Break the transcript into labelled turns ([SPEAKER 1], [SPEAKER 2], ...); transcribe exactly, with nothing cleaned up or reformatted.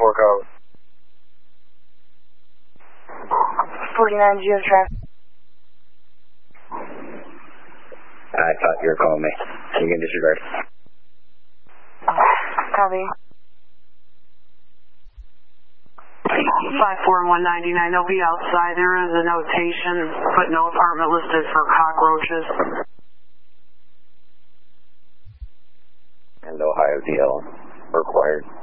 [SPEAKER 1] four code.
[SPEAKER 2] forty-nine Geo traffic.
[SPEAKER 3] I thought you were calling me. You can disregard.
[SPEAKER 2] Copy.
[SPEAKER 4] five four one ninety-nine, they'll be outside. There is a notation, but no apartment listed for cockroaches.
[SPEAKER 3] And Ohio D L required.